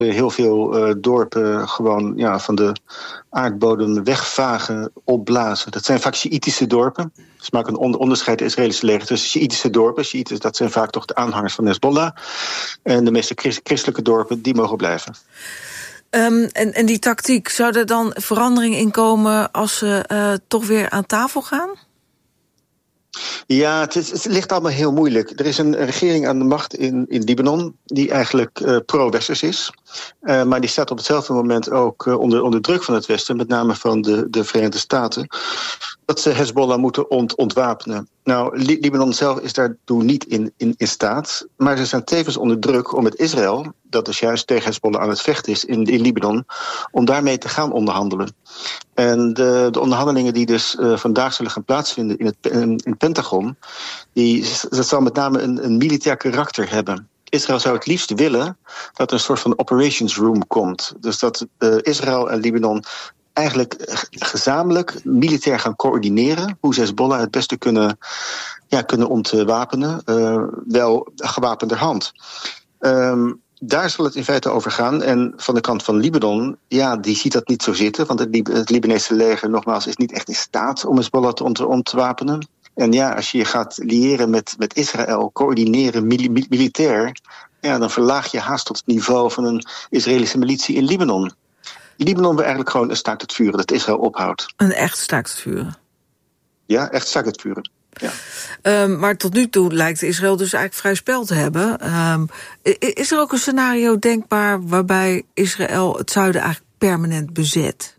heel veel dorpen gewoon van de aardbodem wegvagen, opblazen. Dat zijn vaak Sjiïtische dorpen. Ze maken een onderscheid in het Israëlische leger tussen Sjiïtische dorpen. Sjiïten, dat zijn vaak toch de aanhangers van Hezbollah. En de meeste christelijke dorpen, die mogen blijven. En die tactiek, zou er dan verandering in komen als ze toch weer aan tafel gaan? Ja, het ligt allemaal heel moeilijk. Er is een regering aan de macht in Libanon die eigenlijk pro-westers is. Maar die staat op hetzelfde moment ook onder druk van het Westen, met name van de Verenigde Staten, dat ze Hezbollah moeten ontwapenen. Nou, Libanon zelf is daartoe niet in staat, maar ze zijn tevens onder druk om met Israël, dat dus juist tegen Hezbollah aan het vechten is in Libanon, om daarmee te gaan onderhandelen. En de onderhandelingen die dus vandaag zullen gaan plaatsvinden in het Pentagon, dat zal met name een militair karakter hebben. Israël zou het liefst willen dat er een soort van operations room komt. Dus dat Israël en Libanon eigenlijk gezamenlijk militair gaan coördineren hoe ze Hezbollah het beste kunnen ontwapenen, wel gewapenderhand. Daar zal het in feite over gaan. En van de kant van Libanon, die ziet dat niet zo zitten, want het Libanese leger, nogmaals, is niet echt in staat om Hezbollah te ontwapenen. En als je je gaat liëren met Israël, coördineren militair, dan verlaag je haast tot het niveau van een Israëlische militie in Libanon. Libanon wil eigenlijk gewoon een staakt het vuren, dat Israël ophoudt. Een echt staakt het vuren? Ja, echt staakt het vuren. Ja. Maar tot nu toe lijkt Israël dus eigenlijk vrij spel te hebben. Is er ook een scenario denkbaar waarbij Israël het zuiden eigenlijk permanent bezet?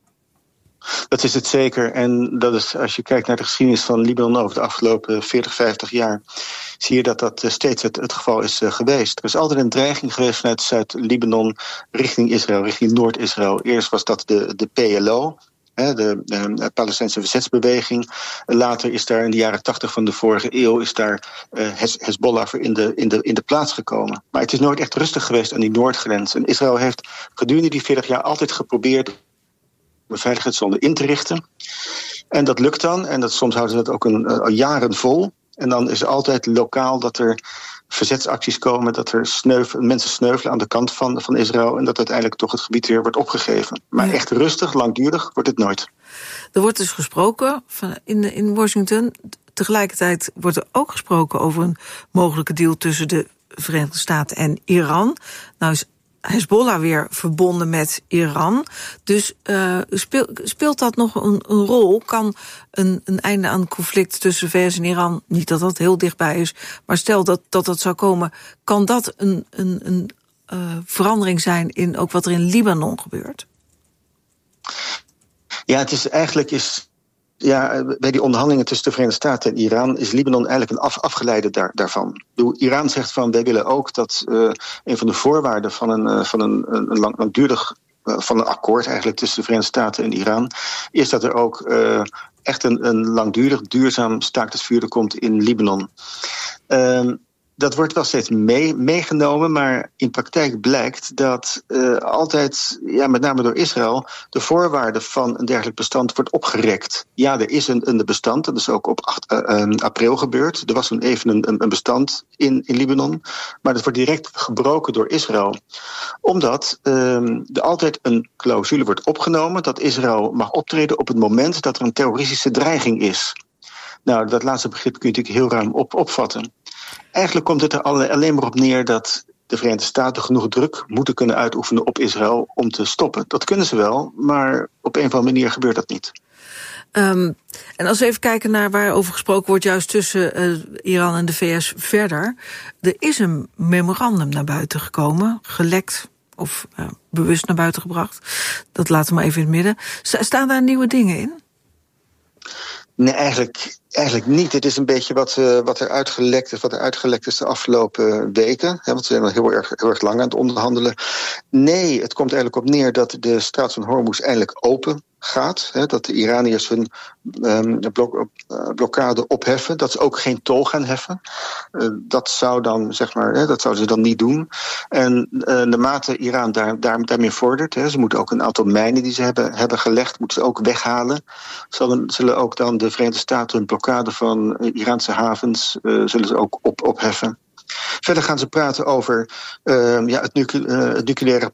Dat is het zeker. En dat is, als je kijkt naar de geschiedenis van Libanon over de afgelopen 40, 50 jaar, zie je dat steeds het geval is geweest. Er is altijd een dreiging geweest vanuit Zuid-Libanon richting Israël, richting Noord-Israël. Eerst was dat de PLO, de Palestijnse verzetsbeweging. Later is daar in de jaren 80 van de vorige eeuw is daar Hezbollah voor in de plaats gekomen. Maar het is nooit echt rustig geweest aan die noordgrens. En Israël heeft gedurende die 40 jaar altijd geprobeerd een veiligheidszone in te richten. En dat lukt dan. En soms houden ze dat ook al jaren vol. En dan is er altijd lokaal dat er verzetsacties komen, dat er mensen sneuvelen aan de kant van Israël en dat uiteindelijk toch het gebied weer wordt opgegeven. Maar echt rustig, langdurig wordt het nooit. Er wordt dus gesproken in Washington. Tegelijkertijd wordt er ook gesproken over een mogelijke deal tussen de Verenigde Staten en Iran. Nou is Hezbollah weer verbonden met Iran. Dus speelt dat nog een rol? Kan een einde aan het conflict tussen de VS en Iran, niet dat dat heel dichtbij is, maar stel dat zou komen, kan dat een verandering zijn in ook wat er in Libanon gebeurt? Ja, bij die onderhandelingen tussen de Verenigde Staten en Iran is Libanon eigenlijk een afgeleide daarvan. Iran zegt van, wij willen ook dat een van de voorwaarden van een langdurig van een akkoord eigenlijk tussen de Verenigde Staten en Iran is dat er ook echt een langdurig duurzaam staakt het vuren komt in Libanon. Dat wordt wel steeds meegenomen, maar in praktijk blijkt dat altijd, met name door Israël, de voorwaarden van een dergelijk bestand wordt opgerekt. Ja, er is een bestand, dat is ook op 8 april gebeurd. Er was toen even een bestand in Libanon, maar dat wordt direct gebroken door Israël. Omdat er altijd een clausule wordt opgenomen dat Israël mag optreden op het moment dat er een terroristische dreiging is. Nou, dat laatste begrip kun je natuurlijk heel ruim opvatten. Eigenlijk komt het er alleen maar op neer dat de Verenigde Staten genoeg druk moeten kunnen uitoefenen op Israël om te stoppen. Dat kunnen ze wel, maar op een of andere manier gebeurt dat niet. En als we even kijken naar waarover gesproken wordt, juist tussen Iran en de VS verder. Er is een memorandum naar buiten gekomen, gelekt of bewust naar buiten gebracht. Dat laten we maar even in het midden. Staan daar nieuwe dingen in? Nee, eigenlijk niet. Het is een beetje wat er uitgelekt is de afgelopen weken. Want ze zijn al heel erg lang aan het onderhandelen. Nee, het komt eigenlijk op neer dat de straat van Hormuz eindelijk open gaat. Dat de Iraniërs hun blokkade opheffen. Dat ze ook geen tol gaan heffen. Dat zou dan, dat zouden ze dan niet doen. En naarmate Iran daarmee vordert, ze moeten ook een aantal mijnen die ze hebben gelegd, moeten ze ook weghalen. Zullen ook dan de Verenigde Staten een blokkade van Iraanse havens zullen ze ook opheffen. Verder gaan ze praten over het nucleaire